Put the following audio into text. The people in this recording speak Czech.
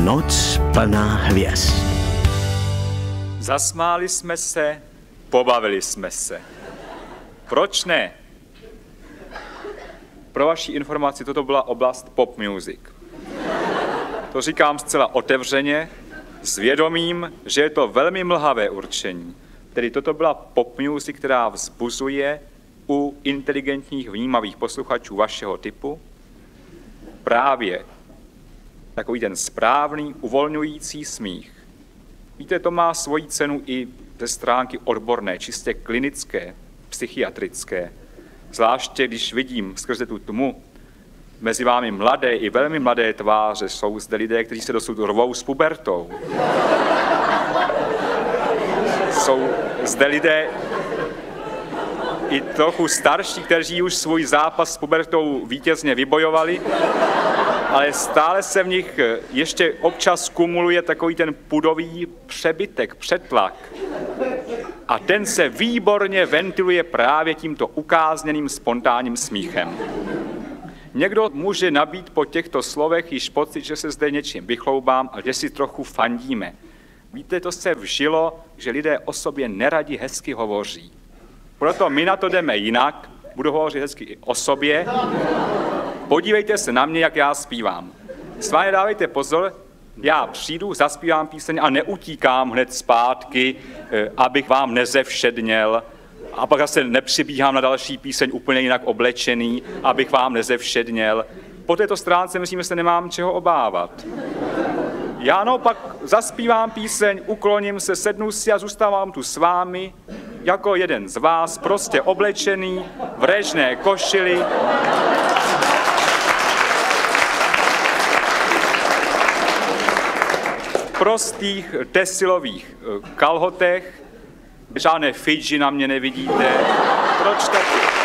Noc plná hvězd. Zasmáli jsme se, pobavili jsme se. Proč ne? Pro vaši informaci, toto byla oblast pop music. To říkám zcela otevřeně, s vědomím, že je to velmi mlhavé určení. Tedy toto byla pop music, která vzbuzuje u inteligentních, vnímavých posluchačů vašeho typu právě takový ten správný, uvolňující smích. Víte, to má svoji cenu i ze stránky odborné, čistě klinické, psychiatrické. Zvláště, když vidím skrze tu tmu mezi vámi mladé i velmi mladé tváře, jsou zde lidé, kteří se dosud rvou s pubertou. Jsou zde lidé i trochu starší, kteří už svůj zápas s pubertou vítězně vybojovali, ale stále se v nich ještě občas kumuluje takový ten pudový přebytek, přetlak. A ten se výborně ventiluje právě tímto ukázněným spontánním smíchem. Někdo může nabít po těchto slovech již pocit, že se zde něčím vychloubám a že si trochu fandíme. Víte, to se vžilo, že lidé o sobě neradi hezky hovoří. Proto my na to jdeme jinak, budu hovořit hezky i o sobě. Podívejte se na mě, jak já zpívám. Sváně dávejte pozor, já přijdu, zaspívám píseň a neutíkám hned zpátky, abych vám nezevšedněl, a pak zase nepřibíhám na další píseň úplně jinak oblečený, abych vám nezevšedněl. Po této stránce myslím, že se nemám čeho obávat. Já pak zaspívám píseň, ukloním se, sednu si a zůstávám tu s vámi, jako jeden z vás, prostě oblečený, v réžné košili. V prostých tesilových kalhotech, žádné Fidži na mě nevidíte. Proč taky?